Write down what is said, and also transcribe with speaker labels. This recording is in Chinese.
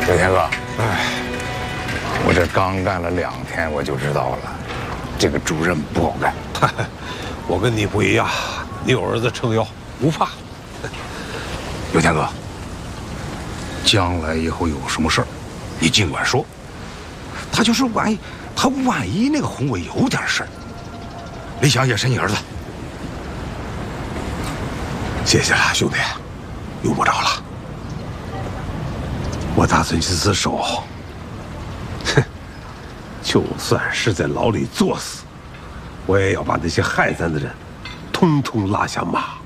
Speaker 1: 刘天哥，我这刚干了2天，我就知道了，这个主任不好干。
Speaker 2: 我跟你不一样，你有儿子撑腰，不怕。
Speaker 1: 刘天哥，将来以后有什么事儿，你尽管说。他就是万一那个宏伟有点事儿，李想也是你儿子。
Speaker 2: 谢谢了，兄弟，用不着了。我打算去自首，哼，就算是在牢里作死，我也要把那些害咱的人，通通拉下马。